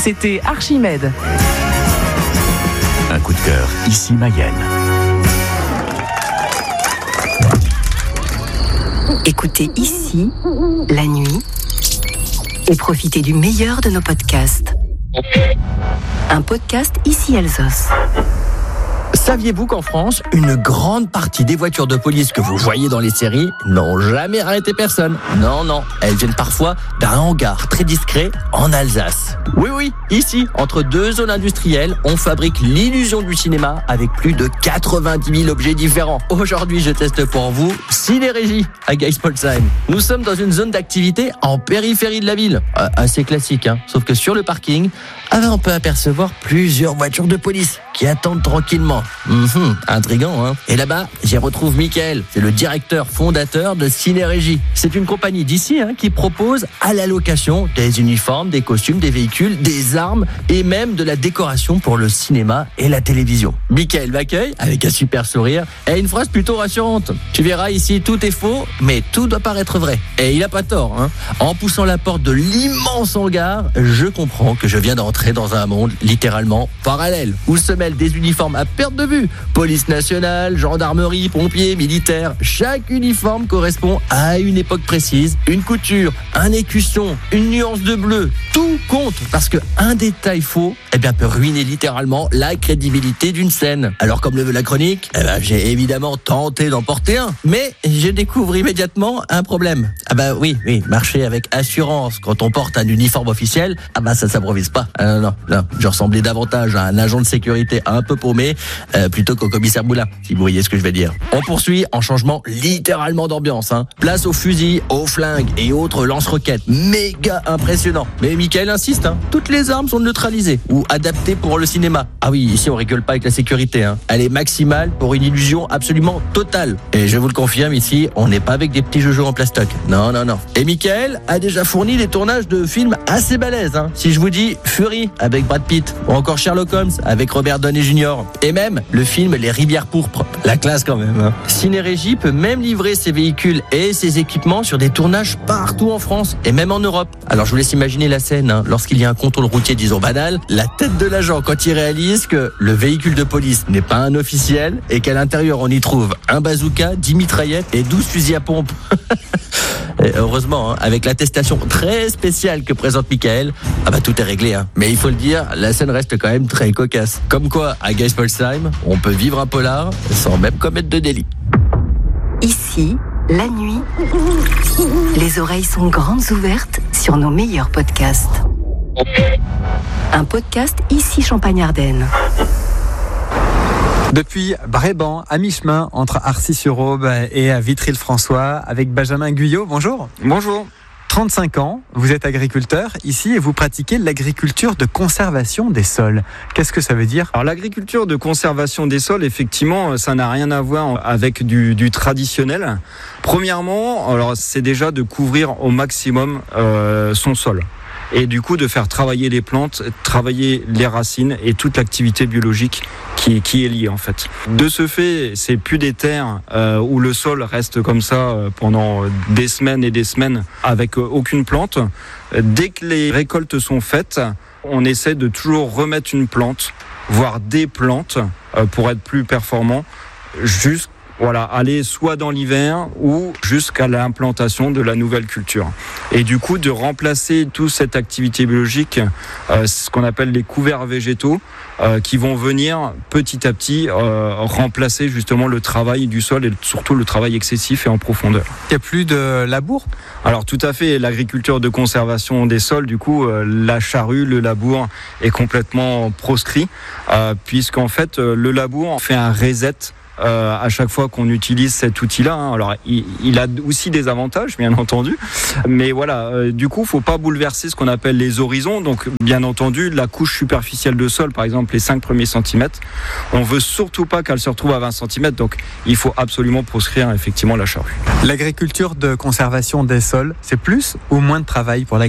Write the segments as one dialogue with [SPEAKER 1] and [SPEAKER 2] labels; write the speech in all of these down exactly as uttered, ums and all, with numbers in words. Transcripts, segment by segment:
[SPEAKER 1] C'était Archimède.
[SPEAKER 2] Un coup de cœur, ici Mayenne.
[SPEAKER 3] Écoutez ici, la nuit, et profitez du meilleur de nos podcasts. Un podcast Ici Alsace.
[SPEAKER 4] Saviez-vous qu'en France, une grande partie des voitures de police que vous voyez dans les séries n'ont jamais arrêté personne? Non, non, elles viennent parfois d'un hangar très discret en Alsace. Oui, oui, ici, entre deux zones industrielles, on fabrique l'illusion du cinéma avec plus de quatre-vingt-dix mille objets différents. Aujourd'hui, je teste pour vous Ciné-Régie à Geispolsheim. Nous sommes dans une zone d'activité en périphérie de la ville. Euh, assez classique, hein, sauf que sur le parking, ah ben, on peut apercevoir plusieurs voitures de police qui attendent tranquillement. Mmh, intriguant, hein. Et là-bas, j'y retrouve Michael, c'est le directeur fondateur de Ciné-Régie. C'est une compagnie d'ici hein, qui propose à la location des uniformes, des costumes, des véhicules, des armes et même de la décoration pour le cinéma et la télévision. Michael m'accueille avec un super sourire et une phrase plutôt rassurante. Tu verras ici, tout est faux, mais tout doit paraître vrai. Et il a pas tort, hein. En poussant la porte de l'immense hangar, je comprends que je viens d'entrer dans un monde littéralement parallèle, où se mêlent des uniformes à perte de vue. Police nationale, gendarmerie, pompiers, militaires. Chaque uniforme correspond à une époque précise, une couture, un écusson, une nuance de bleu. Tout compte parce que un détail faux, eh bien, peut ruiner littéralement la crédibilité d'une scène. Alors, comme le veut la chronique, eh ben, j'ai évidemment tenté d'en porter un, mais je découvre immédiatement un problème. Ah bah oui, oui, marcher avec assurance quand on porte un uniforme officiel, ah bah ça s'improvise pas. Ah non, non, non, je ressemblais davantage à un agent de sécurité un peu paumé euh, plutôt qu'au commissaire Moulin, si vous voyez ce que je vais dire. On poursuit en changement littéralement d'ambiance. Hein. Place aux fusils, aux flingues et autres lance-roquettes. Méga impressionnant. Mais Michael insiste, hein. Toutes les armes sont neutralisées ou adaptées pour le cinéma. Ah oui, ici on rigole pas avec la sécurité. Hein. Elle est maximale pour une illusion absolument totale. Et je vous le confirme, ici, on n'est pas avec des petits joujous en plastoc. Non, non, non. Et Michael a déjà fourni des tournages de films assez balèzes. Hein. Si je vous dis Fury avec Brad Pitt ou encore Sherlock Holmes avec Robert Downey junior et même le film Les Rivières pourpres. La classe quand même. Hein. Ciné-Régie peut même livrer ses véhicules et ses équipements sur des tournages partout en France et même en Europe. Alors je vous laisse imaginer la scène, hein, lorsqu'il y a un contrôle routier, disons banal, la tête de l'agent quand il réalise que le véhicule de police n'est pas un officiel et qu'à l'intérieur on y trouve un bazooka, dix mitraillettes et douze fusils à pompe. Et heureusement, hein, avec l'attestation très spéciale que présente Michael, ah bah tout est réglé. Hein. Mais il faut le dire, la scène reste quand même très cocasse. Comme quoi, à Geispolsheim, on peut vivre un polar sans même commettre de délit.
[SPEAKER 3] Ici, la nuit, les oreilles sont grandes ouvertes sur nos meilleurs podcasts. Un podcast Ici Champagne-Ardenne.
[SPEAKER 5] Depuis Bréban, à mi-chemin entre Arcis-sur-Aube et à Vitry-le-François, avec Benjamin Guyot. Bonjour.
[SPEAKER 6] Bonjour.
[SPEAKER 5] trente-cinq ans, vous êtes agriculteur ici et vous pratiquez l'agriculture de conservation des sols. Qu'est-ce que ça veut dire ?
[SPEAKER 6] Alors l'agriculture de conservation des sols, effectivement, ça n'a rien à voir avec du, du traditionnel. Premièrement, alors c'est déjà de couvrir au maximum euh, son sol. Et du coup de faire travailler les plantes, travailler les racines et toute l'activité biologique qui, qui est liée en fait. De ce fait, c'est plus des terres euh, où le sol reste comme ça euh, pendant des semaines et des semaines avec euh, aucune plante. Dès que les récoltes sont faites, on essaie de toujours remettre une plante, voire des plantes euh, pour être plus performant, jusqu'à Voilà, aller soit dans l'hiver ou jusqu'à l'implantation de la nouvelle culture. Et du coup, de remplacer toute cette activité biologique, euh, ce qu'on appelle les couverts végétaux, euh, qui vont venir petit à petit euh, remplacer justement le travail du sol et surtout le travail excessif et en profondeur.
[SPEAKER 5] Il n'y a plus de labour ?
[SPEAKER 6] Alors tout à fait, l'agriculture de conservation des sols, du coup, euh, la charrue, le labour est complètement proscrit, euh, puisqu'en fait, euh, le labour fait un reset Euh, à chaque fois qu'on utilise cet outil-là. Hein. Alors, il, il a aussi des avantages, bien entendu, mais voilà, euh, du coup, faut pas bouleverser ce qu'on appelle les horizons. Donc, bien entendu, la couche superficielle de sol, par exemple, les cinq premiers centimètres, on veut surtout pas qu'elle se retrouve à vingt centimètres. Donc, il faut absolument proscrire effectivement la charrue.
[SPEAKER 5] L'agriculture de conservation des sols, c'est plus ou moins de travail pour l'agriculteur ?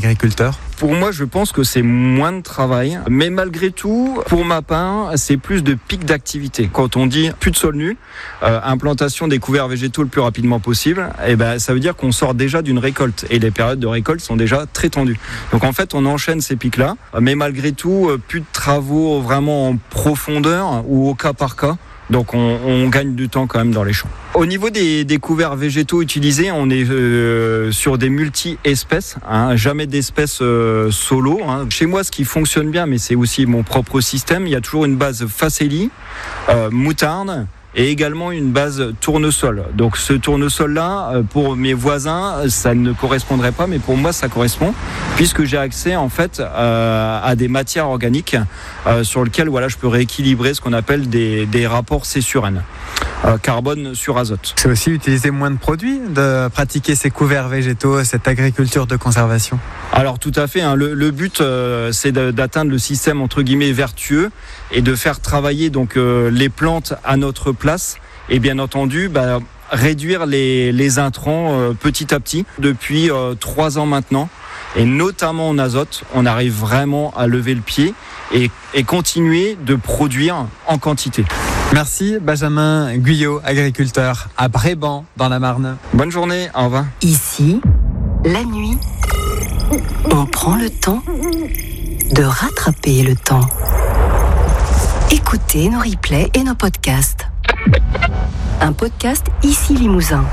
[SPEAKER 6] Pour moi, je pense que c'est moins de travail, mais malgré tout, pour ma part, c'est plus de pic d'activité. Quand on dit plus de sol nu, euh, implantation des couverts végétaux le plus rapidement possible, eh ben, ça veut dire qu'on sort déjà d'une récolte et les périodes de récolte sont déjà très tendues. Donc en fait, on enchaîne ces pics-là, mais malgré tout, plus de travaux vraiment en profondeur ou au cas par cas. Donc on, on gagne du temps quand même dans les champs. Au niveau des, des couverts végétaux utilisés, on est euh, sur des multi-espèces, hein, jamais d'espèces euh, solo. Hein. Chez moi, ce qui fonctionne bien, mais c'est aussi mon propre système, il y a toujours une base facélie, euh, moutarde, et également une base tournesol. Donc ce tournesol-là, pour mes voisins, ça ne correspondrait pas, mais pour moi, ça correspond, puisque j'ai accès en fait euh, à des matières organiques euh, sur lesquelles voilà, je peux rééquilibrer ce qu'on appelle des, des rapports C sur N. Euh, carbone sur azote.
[SPEAKER 5] C'est aussi utiliser moins de produits, de pratiquer ces couverts végétaux, cette agriculture de conservation.
[SPEAKER 6] Alors tout à fait, hein, le, le but euh, c'est de, d'atteindre le système entre guillemets vertueux et de faire travailler donc euh, les plantes à notre place et bien entendu bah, réduire les, les intrants euh, petit à petit depuis euh, trois ans maintenant. Et notamment en azote, on arrive vraiment à lever le pied et, et continuer de produire en quantité.
[SPEAKER 5] Merci Benjamin Guyot, agriculteur à Bréban dans la Marne.
[SPEAKER 6] Bonne journée, au revoir.
[SPEAKER 3] Ici, la nuit, on prend le temps de rattraper le temps. Écoutez nos replays et nos podcasts. Un podcast Ici Limousin.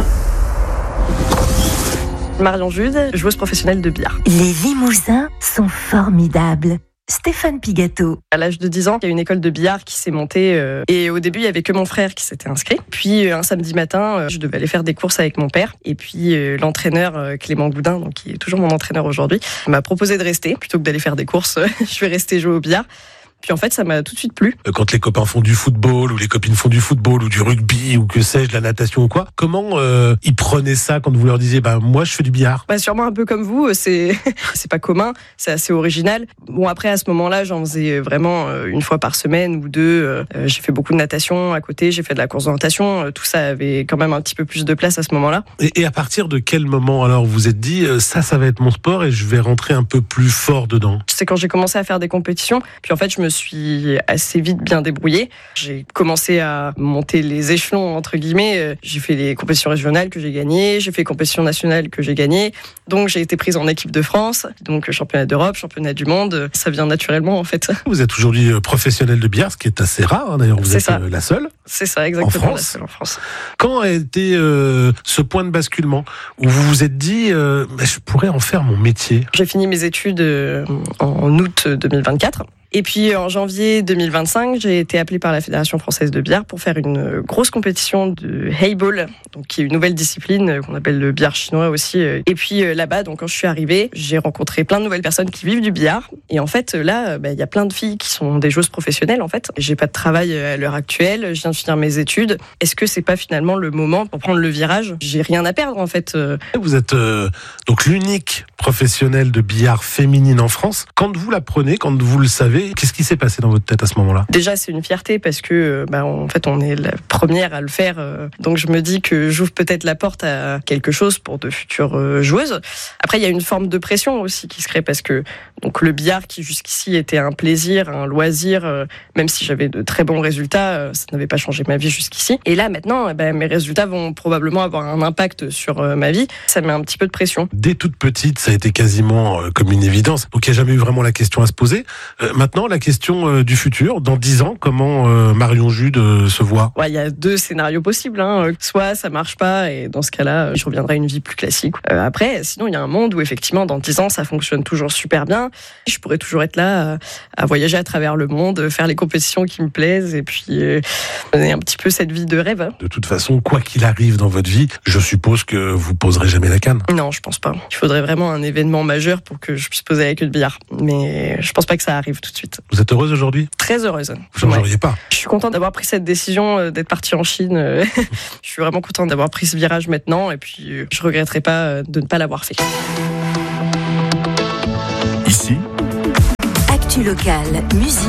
[SPEAKER 1] Marion Jude, joueuse professionnelle de billard.
[SPEAKER 3] Les Limousins sont formidables. Stéphane Pigato.
[SPEAKER 1] À l'âge de dix ans, il y a une école de billard qui s'est montée euh, et au début, il y avait que mon frère qui s'était inscrit. Puis euh, un samedi matin, euh, je devais aller faire des courses avec mon père et puis euh, l'entraîneur euh, Clément Goudin, donc qui est toujours mon entraîneur aujourd'hui, m'a proposé de rester plutôt que d'aller faire des courses. Je vais rester jouer au billard. Puis en fait, ça m'a tout de suite plu.
[SPEAKER 7] Quand les copains font du football ou les copines font du football ou du rugby ou que sais-je, de la natation ou quoi, comment euh, ils prenaient ça quand vous leur disiez bah moi je fais du billard?
[SPEAKER 1] Bah sûrement un peu comme vous, c'est c'est pas commun, c'est assez original. Bon après à ce moment-là, j'en faisais vraiment une fois par semaine ou deux. Euh, j'ai fait beaucoup de natation à côté, j'ai fait de la course d'orientation, tout ça avait quand même un petit peu plus de place à ce moment-là.
[SPEAKER 7] Et, et à partir de quel moment alors vous vous êtes dit euh, ça ça va être mon sport et je vais rentrer un peu plus fort dedans?
[SPEAKER 1] C'est quand j'ai commencé à faire des compétitions, puis en fait je me suis assez vite bien débrouillée. J'ai commencé à monter les échelons, entre guillemets. J'ai fait les compétitions régionales que j'ai gagnées, j'ai fait les compétitions nationales que j'ai gagnées. Donc j'ai été prise en équipe de France, donc championnat d'Europe, championnat du monde. Ça vient naturellement en fait.
[SPEAKER 7] Vous êtes aujourd'hui professionnelle de billard, ce qui est assez rare. Hein, d'ailleurs, vous
[SPEAKER 1] C'est
[SPEAKER 7] êtes
[SPEAKER 1] ça.
[SPEAKER 7] la seule.
[SPEAKER 1] C'est ça, exactement.
[SPEAKER 7] En France.
[SPEAKER 1] La seule en France.
[SPEAKER 7] Quand a été euh, ce point de basculement où vous vous êtes dit euh, bah, je pourrais en faire mon métier?
[SPEAKER 1] J'ai fini mes études euh, en août deux mille vingt-quatre. Et puis en janvier deux mille vingt-cinq, j'ai été appelée par la Fédération française de billard pour faire une grosse compétition de Haiball, donc qui est une nouvelle discipline qu'on appelle le billard chinois aussi. Et puis là-bas, donc quand je suis arrivée, j'ai rencontré plein de nouvelles personnes qui vivent du billard. Et en fait, là, il bah, y a plein de filles qui sont des joueuses professionnelles en fait. J'ai pas de travail à l'heure actuelle, je viens de finir mes études. Est-ce que c'est pas finalement le moment pour prendre le virage? J'ai rien à perdre en fait.
[SPEAKER 7] Vous êtes euh, donc l'unique professionnelle de billard féminine en France. Quand vous la prenez, quand vous le savez, qu'est-ce qui s'est passé dans votre tête à ce moment-là? Déjà,
[SPEAKER 1] c'est une fierté parce que, bah, en fait, on est la première à le faire. Donc, je me dis que j'ouvre peut-être la porte à quelque chose pour de futures joueuses. Après, il y a une forme de pression aussi qui se crée parce que donc le billard, qui jusqu'ici était un plaisir, un loisir, même si j'avais de très bons résultats, ça n'avait pas changé ma vie jusqu'ici. Et là, maintenant, bah, mes résultats vont probablement avoir un impact sur ma vie. Ça met un petit peu de pression.
[SPEAKER 7] Dès toute petite, ça a été quasiment comme une évidence. Donc, il n'y a jamais eu vraiment la question à se poser. Euh, maintenant, la question euh, du futur, dans dix ans, comment euh, Marion Jude euh, se voit?
[SPEAKER 1] Ouais, il y a deux scénarios possibles. Hein. Soit ça marche pas et dans ce cas-là, je reviendrai à une vie plus classique. Euh, après, sinon, il y a un monde où effectivement, dans dix ans, ça fonctionne toujours super bien. Je pourrais toujours être là à, à voyager à travers le monde, faire les compétitions qui me plaisent et puis euh, donner un petit peu cette vie de rêve. Hein.
[SPEAKER 7] De toute façon, quoi qu'il arrive dans votre vie, je suppose que vous poserez jamais la canne.
[SPEAKER 1] Non, je pense pas. Il faudrait vraiment un événement majeur pour que je puisse poser la queue de billard. Mais je pense pas que ça arrive tout de suite.
[SPEAKER 7] Vous êtes heureuse aujourd'hui?
[SPEAKER 1] Très heureuse.
[SPEAKER 7] Vous ne changeriez pas?
[SPEAKER 1] Je suis contente d'avoir pris cette décision, d'être partie en Chine. Je suis vraiment contente d'avoir pris ce virage maintenant et puis je regretterai pas de ne pas l'avoir fait.
[SPEAKER 2] Ici,
[SPEAKER 3] Actu locale, musique